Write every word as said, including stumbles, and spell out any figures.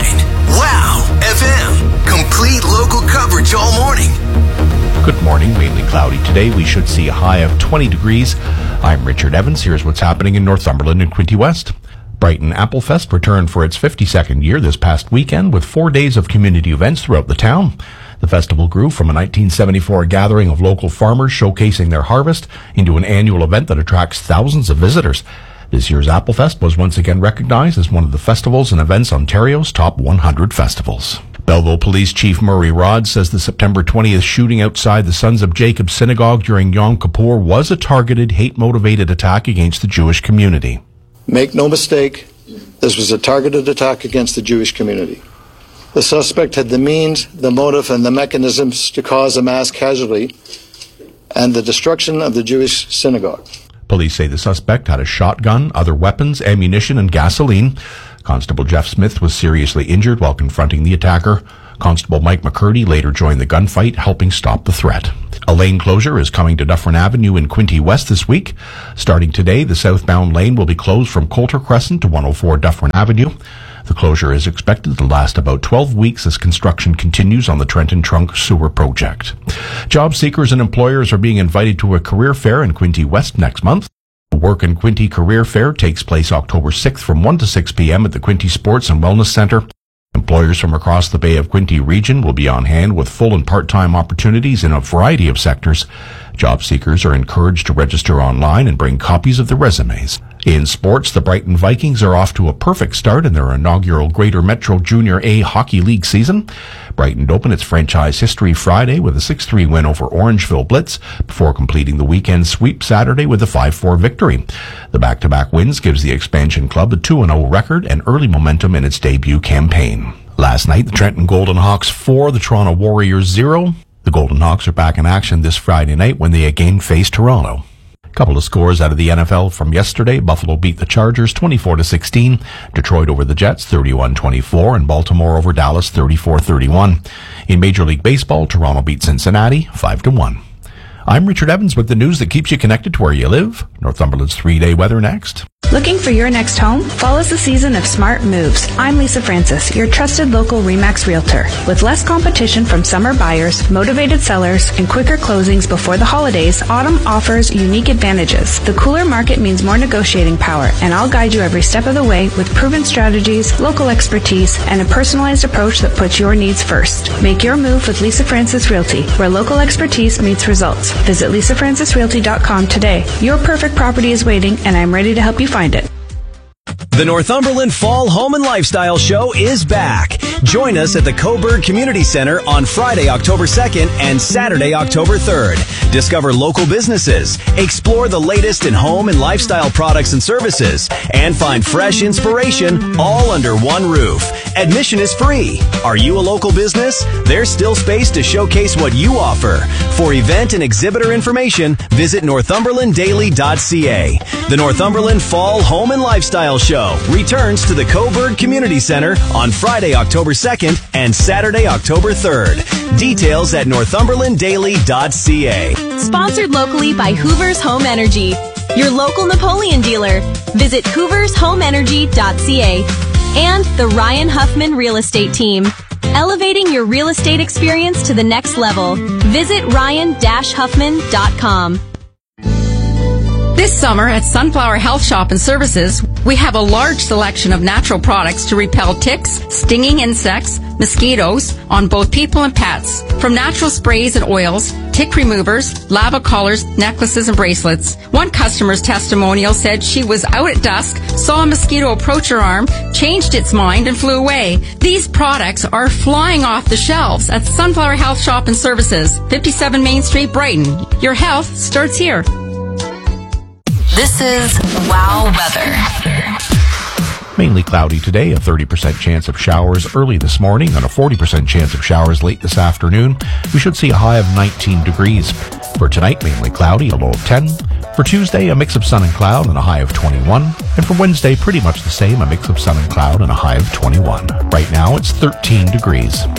Wow F M. Complete local coverage all morning. Good morning. Mainly cloudy today. We should see a high of twenty degrees. I'm Richard Evans. Here's what's happening in Northumberland and Quinte West. Brighton Applefest returned for its fifty-second year this past weekend with four days of community events throughout the town. The festival grew from a nineteen seventy-four gathering of local farmers showcasing their harvest into an annual event that attracts thousands of visitors. This year's Applefest was once again recognized as one of the festivals and events Ontario's top one hundred festivals. Belleville Police Chief Murray Rod says the September twentieth shooting outside the Sons of Jacob Synagogue during Yom Kippur was a targeted, hate-motivated attack against the Jewish community. Make no mistake, this was a targeted attack against the Jewish community. The suspect had the means, the motive, and the mechanisms to cause a mass casualty and the destruction of the Jewish synagogue. Police say the suspect had a shotgun, other weapons, ammunition, and gasoline. Constable Jeff Smith was seriously injured while confronting the attacker. Constable Mike McCurdy later joined the gunfight, helping stop the threat. A lane closure is coming to Dufferin Avenue in Quinte West this week. Starting today, the southbound lane will be closed from Coulter Crescent to one oh four Dufferin Avenue. The closure is expected to last about twelve weeks as construction continues on the Trenton Trunk Sewer Project. Job seekers and employers are being invited to a career fair in Quinte West next month. The Work in Quinte Career Fair takes place October sixth from one to six p.m. at the Quinte Sports and Wellness Centre. Employers from across the Bay of Quinte region will be on hand with full and part-time opportunities in a variety of sectors. Job seekers are encouraged to register online and bring copies of their resumes. In sports, the Brighton Vikings are off to a perfect start in their inaugural Greater Metro Junior A Hockey League season. Brighton opened its franchise history Friday with a six three win over Orangeville Blitz before completing the weekend sweep Saturday with a five four victory. The back-to-back wins gives the expansion club a two and oh record and early momentum in its debut campaign. Last night, the Trenton Golden Hawks four, the Toronto Warriors zero. The Golden Hawks are back in action this Friday night when they again face Toronto. Couple of scores out of the N F L from yesterday. Buffalo beat the Chargers twenty-four to sixteen. Detroit over the Jets thirty-one twenty-four, and Baltimore over Dallas thirty-four thirty-one. In Major League Baseball, Toronto beat Cincinnati five to one. I'm Richard Evans with the news that keeps you connected to where you live. Northumberland's three-day weather next. Looking for your next home? Fall is the season of smart moves. I'm Lisa Francis, your trusted local RE/MAX realtor. With less competition from summer buyers, motivated sellers, and quicker closings before the holidays, autumn offers unique advantages. The cooler market means more negotiating power, and I'll guide you every step of the way with proven strategies, local expertise, and a personalized approach that puts your needs first. Make your move with Lisa Francis Realty, where local expertise meets results. Visit lisa francis realty dot com today. Your perfect property is waiting, and I'm ready to help you find it. The Northumberland Fall Home and Lifestyle Show is back. Join us at the Coburg Community Center on Friday, October second and Saturday, October third. Discover local businesses, explore the latest in home and lifestyle products and services, and find fresh inspiration all under one roof. Admission is free. Are you a local business? There's still space to showcase what you offer. For event and exhibitor information, visit northumberland daily dot c a. The Northumberland Fall Home and Lifestyle Show returns to the Coburg Community Center on Friday, October second and Saturday, October third. Details at northumberland daily dot c a. Sponsored locally by Hoover's Home Energy, your local Napoleon dealer. Visit hoovers home energy dot c a. And the Ryan Huffman Real Estate Team, elevating your real estate experience to the next level. Visit ryan dash huffman dot com. This summer at Sunflower Health Shop and Services, we have a large selection of natural products to repel ticks, stinging insects, mosquitoes on both people and pets. From natural sprays and oils, tick removers, lava collars, necklaces, and bracelets. One customer's testimonial said she was out at dusk, saw a mosquito approach her arm, changed its mind, and flew away. These products are flying off the shelves at Sunflower Health Shop and Services, fifty-seven Main Street, Brighton. Your health starts here. This is Wow Weather. Mainly cloudy today, a thirty percent chance of showers early this morning and a forty percent chance of showers late this afternoon. We should see a high of nineteen degrees. For tonight, mainly cloudy, a low of ten. For Tuesday, a mix of sun and cloud and a high of twenty-one. And for Wednesday, pretty much the same, a mix of sun and cloud and a high of twenty-one. Right now, it's thirteen degrees.